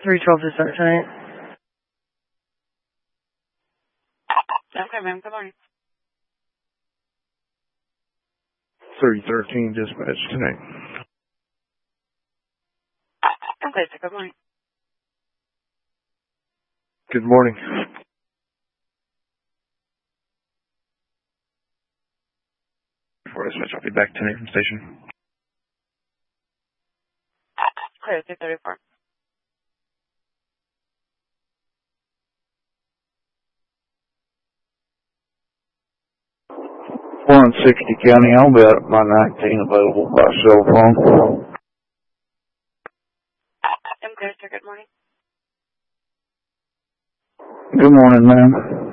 312 to start tonight. Okay, ma'am. Good morning. 313 dispatch tonight. Okay, sir. Good morning. Good morning. For dispatch, I'll be back tonight from station. Clear 234. 160 County, I'll be out at my 19 available by cell phone. I'm clear, sir. Good morning. Good morning, ma'am.